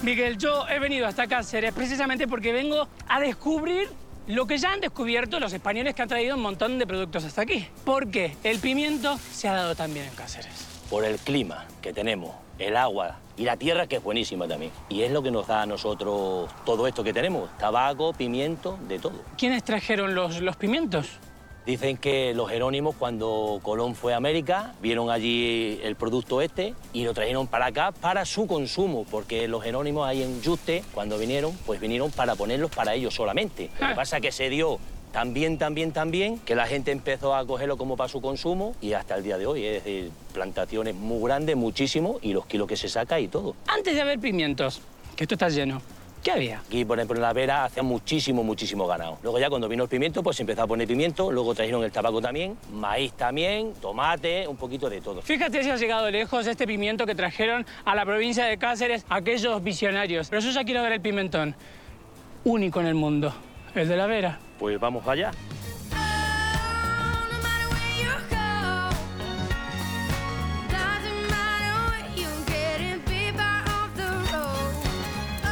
Miguel, yo he venido hasta Cáceres precisamente porque vengo a descubrir lo que ya han descubierto los españoles que han traído un montón de productos hasta aquí. ¿Por qué el pimiento se ha dado tan bien en Cáceres? Por el clima que tenemos, el agua y la tierra, que es buenísima también. Y es lo que nos da a nosotros todo esto que tenemos. Tabaco, pimiento, de todo. ¿Quiénes trajeron los pimientos? Dicen que los jerónimos, cuando Colón fue a América, vieron allí el producto este y lo trajeron para acá para su consumo, porque los jerónimos ahí en Yuste, cuando vinieron, pues vinieron para ponerlos para ellos solamente. Lo que pasa es que se dio tan bien, que la gente empezó a cogerlo como para su consumo y hasta el día de hoy. Es decir, plantaciones muy grandes, muchísimo, y los kilos que se saca y todo. Antes de haber pimientos, que esto está lleno, ¿qué había? Aquí, por ejemplo, en la Vera hacían muchísimo ganado. Luego ya cuando vino el pimiento, pues se empezó a poner pimiento, luego trajeron el tabaco también, maíz también, tomate, un poquito de todo. Fíjate si ha llegado lejos este pimiento que trajeron a la provincia de Cáceres aquellos visionarios. Pero yo ya quiero ver el pimentón, único en el mundo, el de la Vera. Pues vamos allá.